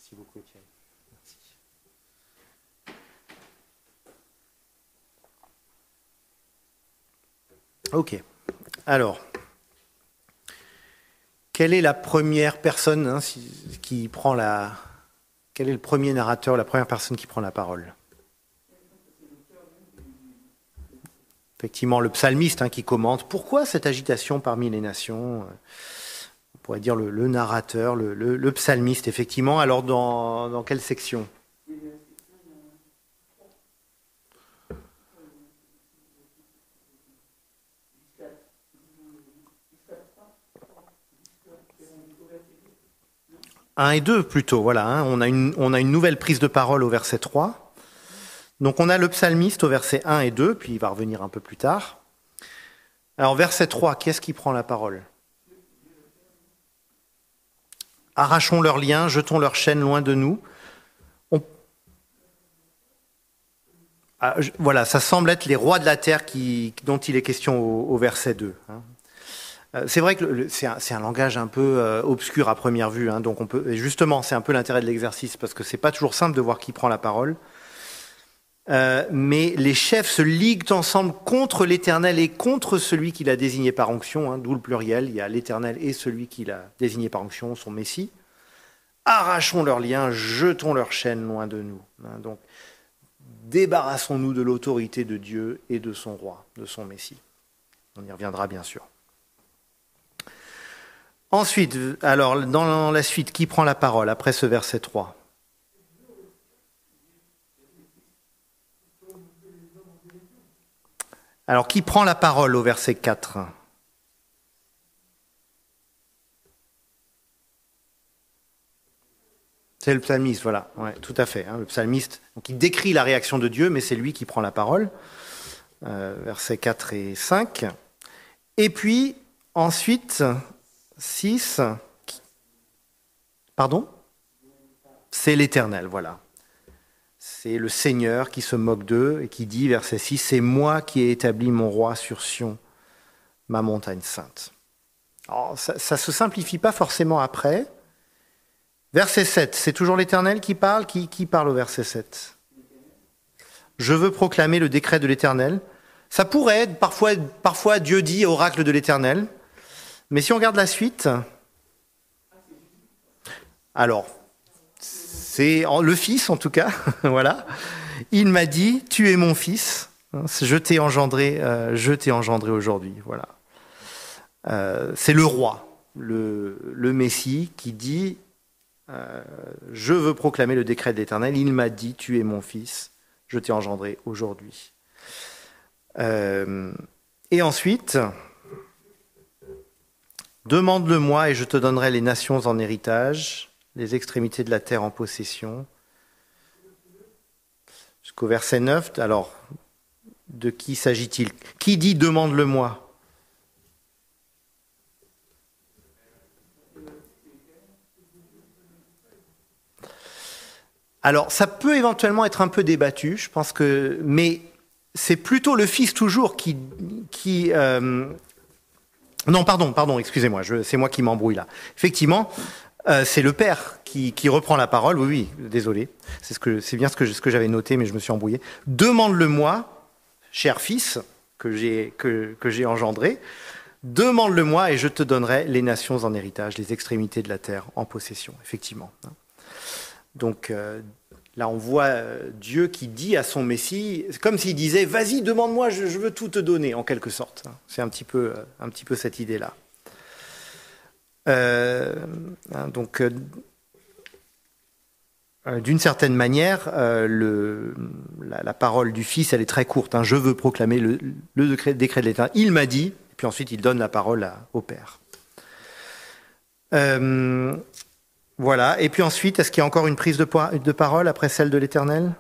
Merci beaucoup, Étienne. Merci. Ok. Alors, quelle est la première personne qui prend la... Quel est le premier narrateur, la première personne qui prend la parole? Effectivement, le psalmiste qui commente. Pourquoi cette agitation parmi les nations? On pourrait dire le narrateur, le psalmiste, effectivement. Alors, dans quelle section? Un et 2 plutôt, voilà. On a une nouvelle prise de parole au verset 3. Donc on a le psalmiste au verset 1 et 2, puis il va revenir un peu plus tard. Alors verset 3, qui est-ce qui prend la parole? Arrachons leurs liens, jetons leurs chaînes loin de nous. Voilà, ça semble être les rois de la terre dont il est question au verset 2. C'est vrai que c'est un langage un peu obscur à première vue, donc justement, c'est un peu l'intérêt de l'exercice, parce que c'est pas toujours simple de voir qui prend la parole. Mais les chefs se liguent ensemble contre l'Éternel et contre celui qu'il a désigné par onction, d'où le pluriel, il y a l'Éternel et celui qu'il a désigné par onction, son Messie. Arrachons leurs liens, jetons leurs chaînes loin de nous. Donc, débarrassons-nous de l'autorité de Dieu et de son roi, de son Messie. On y reviendra bien sûr. Ensuite, alors, dans la suite, qui prend la parole après ce verset 3? Alors, qui prend la parole au verset 4? C'est le psalmiste, voilà. Ouais, tout à fait. Le psalmiste, donc il décrit la réaction de Dieu, mais c'est lui qui prend la parole. Versets 4 et 5. Et puis, ensuite, 6. Pardon? C'est l'Éternel, voilà. C'est le Seigneur qui se moque d'eux et qui dit, verset 6, « C'est moi qui ai établi mon roi sur Sion, ma montagne sainte. » Alors, ça ne se simplifie pas forcément après. Verset 7, c'est toujours l'Éternel qui parle. Qui parle au verset 7? Je veux proclamer le décret de l'Éternel. Ça pourrait être, parfois Dieu dit oracle de l'Éternel. Mais si on regarde la suite, alors, c'est le Fils en tout cas, voilà. Il m'a dit, tu es mon Fils, je t'ai engendré aujourd'hui, voilà. C'est le roi, le Messie qui dit, je veux proclamer le décret de l'Éternel, il m'a dit, tu es mon Fils, je t'ai engendré aujourd'hui. Et ensuite, demande-le-moi et je te donnerai les nations en héritage, les extrémités de la terre en possession. Jusqu'au verset 9, alors, de qui s'agit-il? Qui dit demande-le-moi? Alors, ça peut éventuellement être un peu débattu, je pense que... Mais c'est plutôt le Fils toujours qui Non, pardon, excusez-moi, c'est moi qui m'embrouille là. Effectivement, c'est le Père qui reprend la parole. Oui, désolé. C'est bien ce que j'avais noté, mais je me suis embrouillé. Demande-le-moi, cher Fils, que j'ai engendré. Demande-le-moi et je te donnerai les nations en héritage, les extrémités de la terre en possession, effectivement. Donc là, on voit Dieu qui dit à son Messie, comme s'il disait « Vas-y, demande-moi, je veux tout te donner », en quelque sorte. C'est un petit peu cette idée-là. Donc, d'une certaine manière, la parole du Fils, elle est très courte. Je veux proclamer le décret de l'Éternel. Il m'a dit, et puis ensuite il donne la parole au Père. Voilà. Et puis ensuite, est-ce qu'il y a encore une prise de parole après celle de l'Éternel?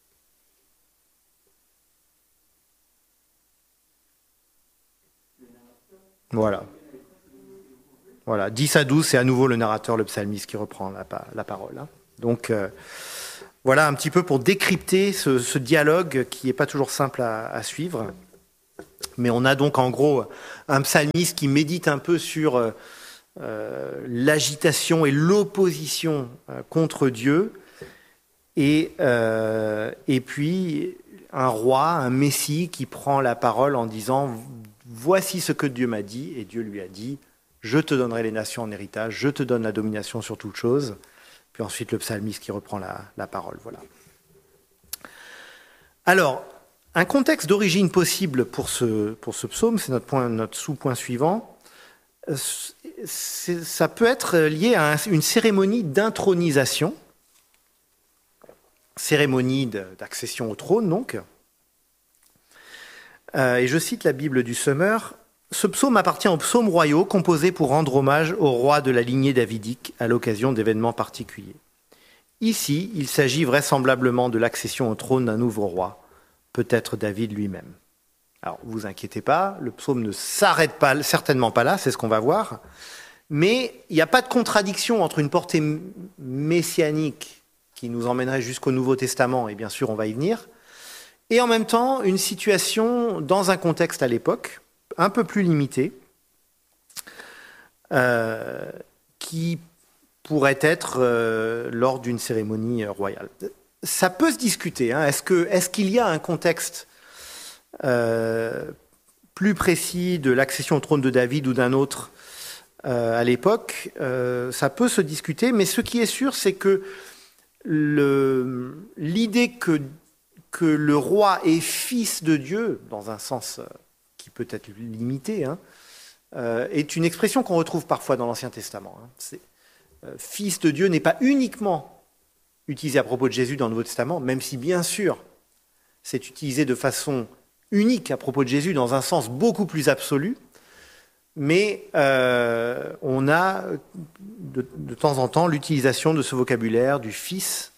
Voilà. 10 à 12, c'est à nouveau le narrateur, le psalmiste, qui reprend la parole. Donc, voilà un petit peu pour décrypter ce dialogue qui n'est pas toujours simple à suivre. Mais on a donc en gros un psalmiste qui médite un peu sur l'agitation et l'opposition contre Dieu, et puis un roi, un messie qui prend la parole en disant « Voici ce que Dieu m'a dit », et Dieu lui a dit « Je te donnerai les nations en héritage, je te donne la domination sur toute chose ». Puis ensuite le psalmiste qui reprend la parole. Voilà. Alors, un contexte d'origine possible pour ce psaume, c'est notre sous-point suivant. Ça peut être lié à une cérémonie d'intronisation, cérémonie d'accession au trône, donc. Et je cite la Bible du Semeur. Ce psaume appartient aux psaumes royaux composés pour rendre hommage au roi de la lignée davidique à l'occasion d'événements particuliers. Ici, il s'agit vraisemblablement de l'accession au trône d'un nouveau roi, peut-être David lui-même. Alors, vous inquiétez pas, le psaume ne s'arrête pas, certainement pas là, c'est ce qu'on va voir, mais il n'y a pas de contradiction entre une portée messianique qui nous emmènerait jusqu'au Nouveau Testament, et bien sûr on va y venir, et en même temps une situation dans un contexte à l'époque, un peu plus limité, qui pourrait être lors d'une cérémonie royale. Ça peut se discuter. Hein. Est-ce qu'il y a un contexte plus précis de l'accession au trône de David ou d'un autre à l'époque? Ça peut se discuter, mais ce qui est sûr, c'est que l'idée que le roi est fils de Dieu, dans un sens qui peut être limité, hein, est une expression qu'on retrouve parfois dans l'Ancien Testament. Hein. Fils de Dieu n'est pas uniquement utilisé à propos de Jésus dans le Nouveau Testament, même si bien sûr c'est utilisé de façon unique à propos de Jésus dans un sens beaucoup plus absolu, mais on a de temps en temps l'utilisation de ce vocabulaire du fils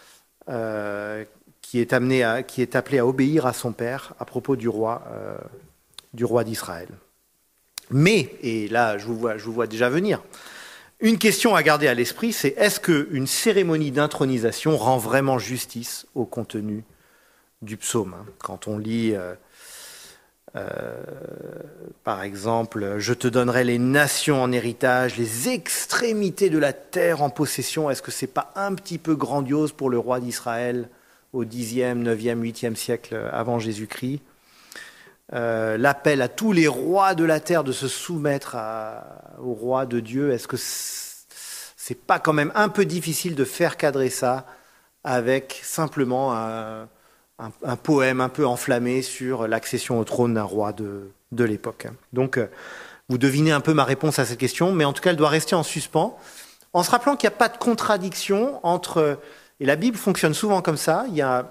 qui est appelé à obéir à son père à propos du roi d'Israël. Mais, et là je vous vois déjà venir, une question à garder à l'esprit, c'est est-ce qu'une cérémonie d'intronisation rend vraiment justice au contenu du psaume? Quand on lit, par exemple, « Je te donnerai les nations en héritage, les extrémités de la terre en possession », est-ce que c'est pas un petit peu grandiose pour le roi d'Israël au 10e, 9e, 8e siècle avant Jésus-Christ? L'appel à tous les rois de la terre de se soumettre au roi de Dieu, est-ce que c'est pas quand même un peu difficile de faire cadrer ça avec simplement un poème un peu enflammé sur l'accession au trône d'un roi de l'époque? Donc, vous devinez un peu ma réponse à cette question, mais en tout cas, elle doit rester en suspens, en se rappelant qu'il n'y a pas de contradiction entre... Et la Bible fonctionne souvent comme ça, il y a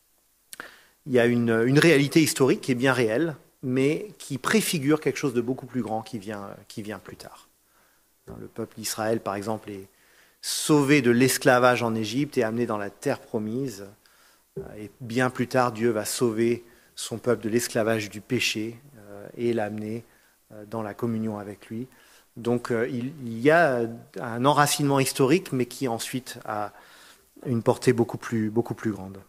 une réalité historique qui est bien réelle, mais qui préfigure quelque chose de beaucoup plus grand qui vient plus tard. Le peuple d'Israël, par exemple, est sauvé de l'esclavage en Égypte et amené dans la terre promise. Et bien plus tard, Dieu va sauver son peuple de l'esclavage du péché et l'amener dans la communion avec lui. Donc il y a un enracinement historique, mais qui ensuite a une portée beaucoup plus grande.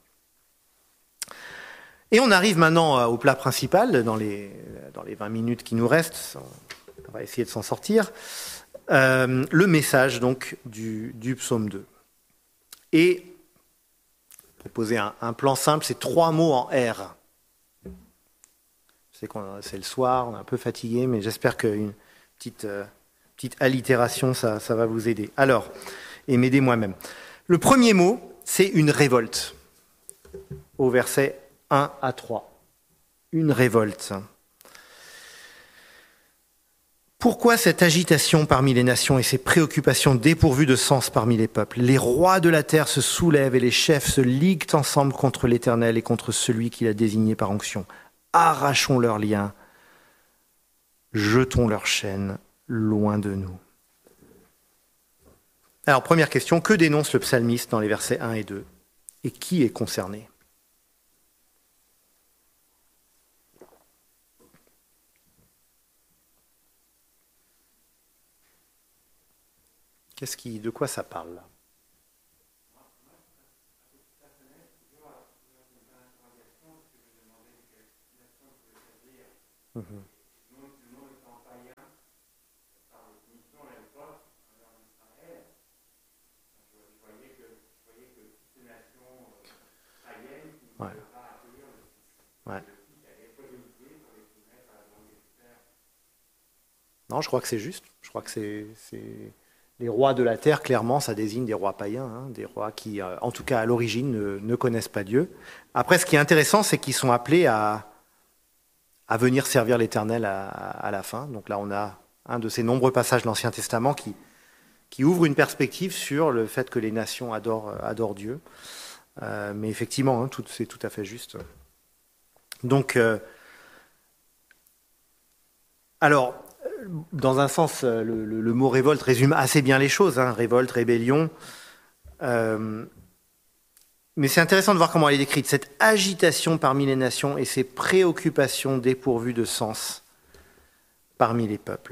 Et on arrive maintenant au plat principal, dans les 20 minutes qui nous restent, on va essayer de s'en sortir, le message donc du psaume 2. Et, pour poser un plan simple, c'est 3 mots en R. Je sais que c'est le soir, on est un peu fatigué, mais j'espère qu'une petite allitération, ça va vous aider. Alors, et m'aider moi-même. Le premier mot, c'est une révolte, au verset 1 à 3. Une révolte. Pourquoi cette agitation parmi les nations et ces préoccupations dépourvues de sens parmi les peuples? Les rois de la terre se soulèvent et les chefs se liguent ensemble contre l'Éternel et contre celui qui l'a désigné par onction. Arrachons leurs liens, jetons leurs chaînes loin de nous. Alors, première question, que dénonce le psalmiste dans les versets 1 et 2? Et qui est concerné? De quoi ça parle là? Non, je crois que c'est juste. Je crois que c'est les rois de la terre, clairement, ça désigne des rois païens, hein, des rois qui, en tout cas à l'origine, ne connaissent pas Dieu. Après, ce qui est intéressant, c'est qu'ils sont appelés à venir servir l'Éternel à la fin. Donc là, on a un de ces nombreux passages de l'Ancien Testament qui ouvre une perspective sur le fait que les nations adorent Dieu. Mais effectivement, hein, c'est tout à fait juste. Donc, alors, dans un sens, le mot révolte résume assez bien les choses, hein, révolte, rébellion. Mais c'est intéressant de voir comment elle est décrite, cette agitation parmi les nations et ces préoccupations dépourvues de sens parmi les peuples.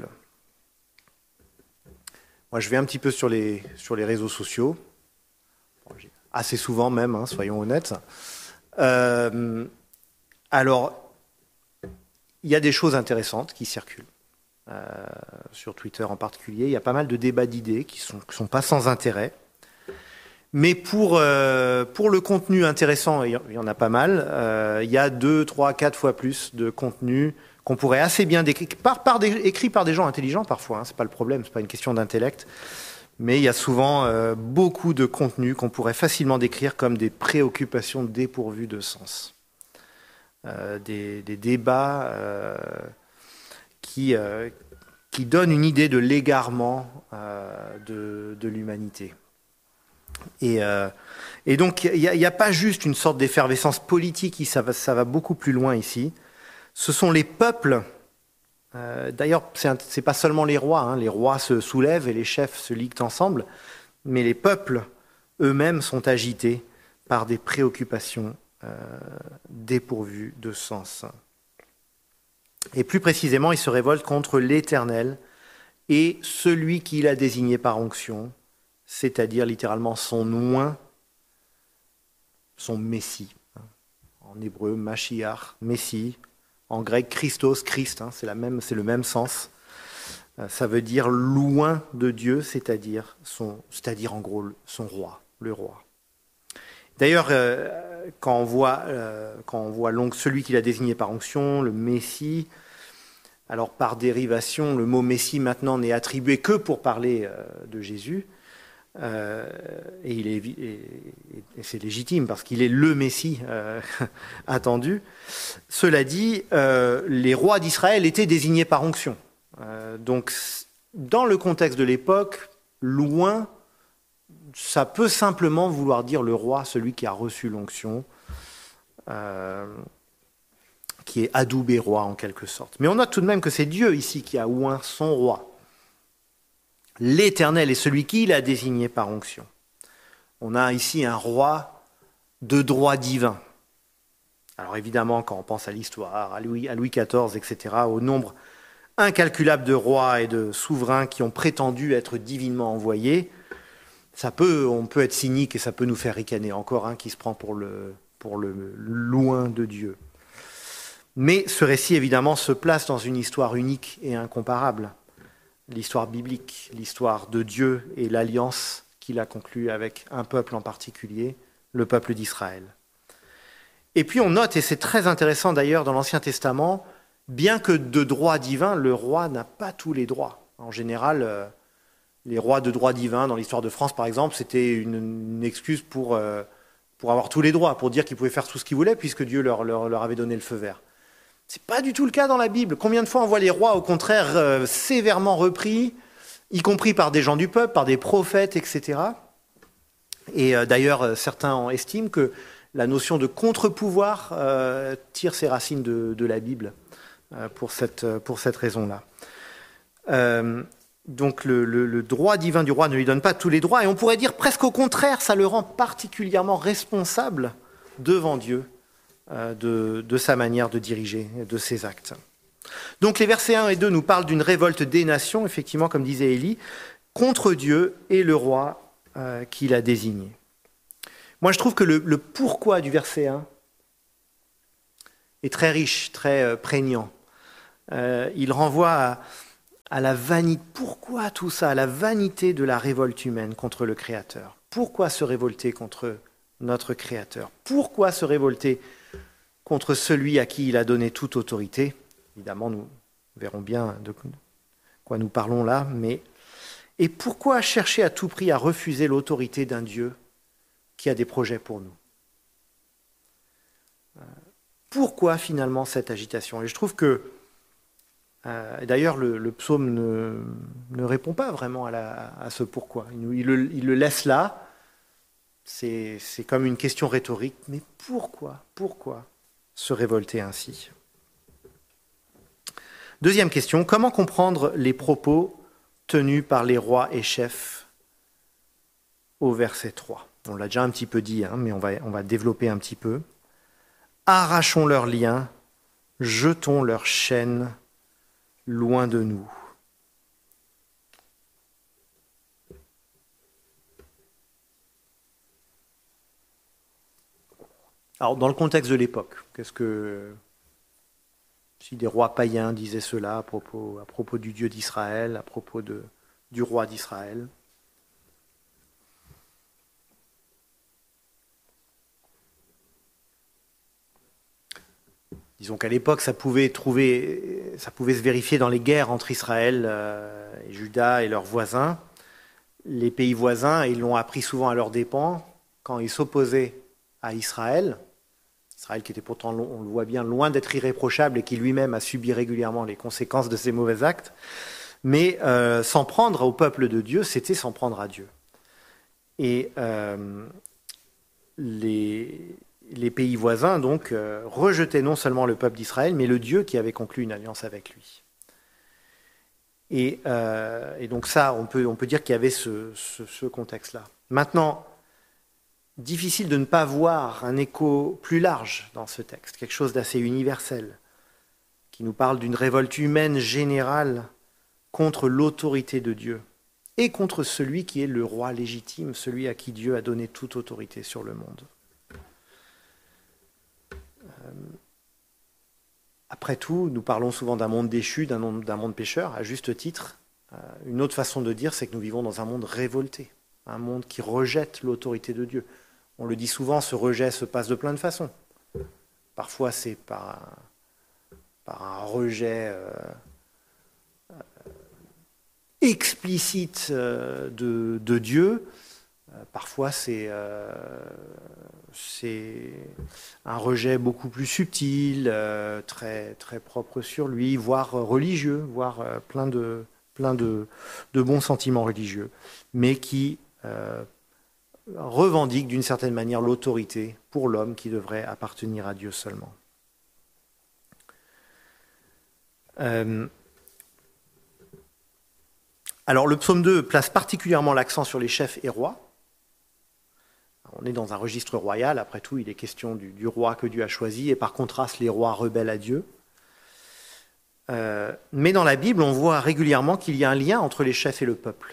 Moi, je vais un petit peu sur les réseaux sociaux, assez souvent même, hein, soyons honnêtes. Alors, il y a des choses intéressantes qui circulent. Sur Twitter en particulier, il y a pas mal de débats d'idées qui sont pas sans intérêt. Mais pour le contenu intéressant, il y en a pas mal, il y a 2, 3, 4 fois plus de contenu qu'on pourrait assez bien décrire, écrit par des gens intelligents parfois, hein, c'est pas le problème, c'est pas une question d'intellect, mais il y a souvent beaucoup de contenu qu'on pourrait facilement décrire comme des préoccupations dépourvues de sens. Des débats qui donne une idée de l'égarement de l'humanité. Et donc, il n'y a pas juste une sorte d'effervescence politique, ça va beaucoup plus loin ici. Ce sont les peuples, d'ailleurs, c'est pas seulement les rois, hein, les rois se soulèvent et les chefs se liguent ensemble, mais les peuples eux-mêmes sont agités par des préoccupations dépourvues de sens. Et plus précisément, il se révolte contre l'Éternel et celui qu'il a désigné par onction, c'est-à-dire littéralement son oint, son Messie. En hébreu, Mashiach, Messie. En grec, Christos, Christ, hein, c'est le même sens. Ça veut dire l'oint de Dieu, c'est-à-dire en gros son roi, le roi. D'ailleurs, quand on voit celui qu'il a désigné par onction, le Messie, alors par dérivation, le mot Messie maintenant n'est attribué que pour parler de Jésus, et c'est légitime parce qu'il est le Messie attendu. Cela dit, les rois d'Israël étaient désignés par onction. Donc, dans le contexte de l'époque, loin, ça peut simplement vouloir dire le roi, celui qui a reçu l'onction, qui est adoubé roi en quelque sorte. Mais on note tout de même que c'est Dieu ici qui a oint son roi. L'Éternel est celui qui l'a désigné par onction. On a ici un roi de droit divin. Alors évidemment, quand on pense à l'histoire, à Louis XIV, etc., au nombre incalculable de rois et de souverains qui ont prétendu être divinement envoyés, on peut être cynique et ça peut nous faire ricaner encore, qui se prend pour le loin de Dieu. Mais ce récit, évidemment, se place dans une histoire unique et incomparable. L'histoire biblique, l'histoire de Dieu et l'alliance qu'il a conclue avec un peuple en particulier, le peuple d'Israël. Et puis on note, et c'est très intéressant d'ailleurs dans l'Ancien Testament, bien que de droit divin, le roi n'a pas tous les droits. En général, les rois de droit divin, dans l'histoire de France par exemple, c'était une excuse pour avoir tous les droits, pour dire qu'ils pouvaient faire tout ce qu'ils voulaient, puisque Dieu leur avait donné le feu vert. C'est pas du tout le cas dans la Bible. Combien de fois on voit les rois, au contraire, sévèrement repris, y compris par des gens du peuple, par des prophètes, etc. Et d'ailleurs, certains estiment que la notion de contre-pouvoir tire ses racines de la Bible pour cette raison-là. Donc le droit divin du roi ne lui donne pas tous les droits, et on pourrait dire presque au contraire, ça le rend particulièrement responsable devant Dieu de sa manière de diriger, de ses actes. Donc les versets 1 et 2 nous parlent d'une révolte des nations, effectivement, comme disait Élie, contre Dieu et le roi qu'il a désigné. Moi, je trouve que le pourquoi du verset 1 est très riche, très prégnant. Il renvoie à la vanité. Pourquoi tout ça? À la vanité de la révolte humaine contre le Créateur. Pourquoi se révolter contre notre Créateur? Pourquoi se révolter contre celui à qui il a donné toute autorité? Évidemment, nous verrons bien quoi nous parlons là, mais... Et pourquoi chercher à tout prix à refuser l'autorité d'un Dieu qui a des projets pour nous? Pourquoi finalement cette agitation? Et je trouve que, d'ailleurs, le psaume ne répond pas vraiment à ce pourquoi. Il le laisse là. C'est comme une question rhétorique. Mais pourquoi se révolter ainsi? Deuxième question, comment comprendre les propos tenus par les rois et chefs au verset 3? On l'a déjà un petit peu dit, mais on va développer un petit peu. Arrachons leurs liens, jetons leurs chaînes loin de nous. Alors, dans le contexte de l'époque, si des rois païens disaient cela à propos du Dieu d'Israël, à propos du roi d'Israël? Disons qu'à l'époque, ça pouvait se vérifier dans les guerres entre Israël et Juda et leurs voisins. Les pays voisins, ils l'ont appris souvent à leurs dépens, quand ils s'opposaient à Israël qui était pourtant, on le voit bien, loin d'être irréprochable et qui lui-même a subi régulièrement les conséquences de ses mauvais actes. Mais s'en prendre au peuple de Dieu, c'était s'en prendre à Dieu. Et les pays voisins, donc, rejetaient non seulement le peuple d'Israël, mais le Dieu qui avait conclu une alliance avec lui. Et donc ça, on peut dire qu'il y avait ce contexte-là. Maintenant, difficile de ne pas voir un écho plus large dans ce texte, quelque chose d'assez universel, qui nous parle d'une révolte humaine générale contre l'autorité de Dieu et contre celui qui est le roi légitime, celui à qui Dieu a donné toute autorité sur le monde. Après tout, nous parlons souvent d'un monde déchu, d'un monde pécheur, à juste titre. Une autre façon de dire, c'est que nous vivons dans un monde révolté, un monde qui rejette l'autorité de Dieu. On le dit souvent, ce rejet se passe de plein de façons. Parfois, c'est par un rejet explicite de Dieu. Parfois, c'est un rejet beaucoup plus subtil, très, très propre sur lui, voire religieux, voire plein de bons sentiments religieux, mais qui revendique d'une certaine manière l'autorité pour l'homme qui devrait appartenir à Dieu seulement. Alors le psaume 2 place particulièrement l'accent sur les chefs et rois. On est dans un registre royal, après tout il est question du roi que Dieu a choisi, et par contraste les rois rebelles à Dieu. Mais dans la Bible, on voit régulièrement qu'il y a un lien entre les chefs et le peuple.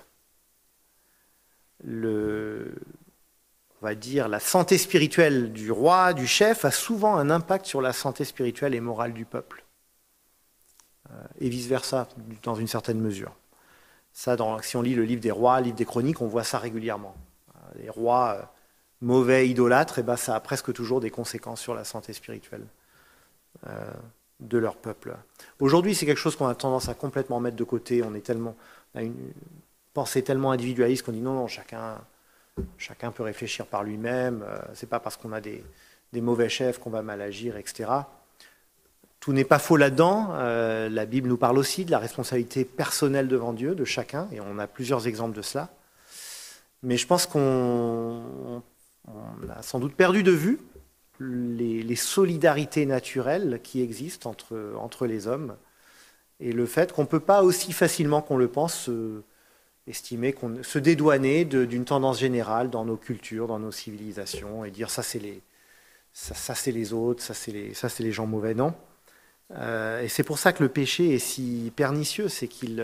On va dire, la santé spirituelle du roi, du chef, a souvent un impact sur la santé spirituelle et morale du peuple. Et vice-versa, dans une certaine mesure. Ça, si on lit le livre des rois, le livre des chroniques, on voit ça régulièrement. Les rois mauvais, idolâtres, ça a presque toujours des conséquences sur la santé spirituelle de leur peuple. Aujourd'hui, c'est quelque chose qu'on a tendance à complètement mettre de côté. On a une pensée tellement individualiste qu'on dit non, chacun peut réfléchir par lui-même. C'est pas parce qu'on a des mauvais chefs qu'on va mal agir, etc. Tout n'est pas faux là-dedans. La Bible nous parle aussi de la responsabilité personnelle devant Dieu de chacun, et on a plusieurs exemples de cela. Mais je pense qu'on a sans doute perdu de vue les solidarités naturelles qui existent entre les hommes, et le fait qu'on ne peut pas aussi facilement qu'on le pense se dédouaner d'une tendance générale dans nos cultures, dans nos civilisations, et dire ça c'est les autres, ça c'est les gens mauvais. Non. Et c'est pour ça que le péché est si pernicieux, c'est qu'il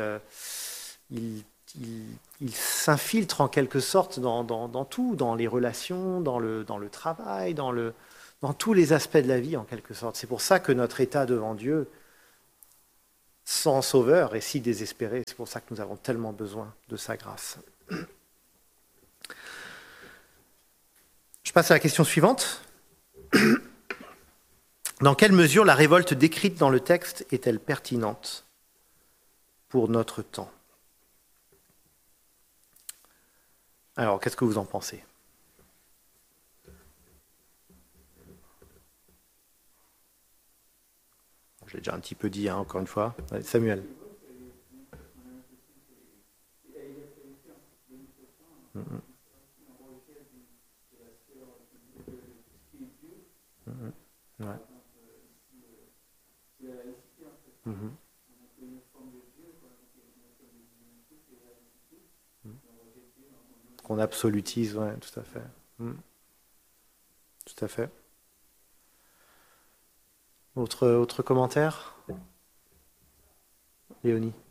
s'infiltre en quelque sorte dans tout, dans les relations, dans le travail, dans tous les aspects de la vie en quelque sorte. C'est pour ça que notre état devant Dieu, sans sauveur, est si désespéré. C'est pour ça que nous avons tellement besoin de sa grâce. Je passe à la question suivante. Dans quelle mesure la révolte décrite dans le texte est-elle pertinente pour notre temps. Alors, qu'est-ce que vous en pensez? Je l'ai déjà un petit peu dit, hein, encore une fois. Ouais, Samuel. Mhm, mhm, ouais, mhm, qu'on absolutise, ouais, tout à fait. Mhm, tout à fait. Autre commentaire, Léonie?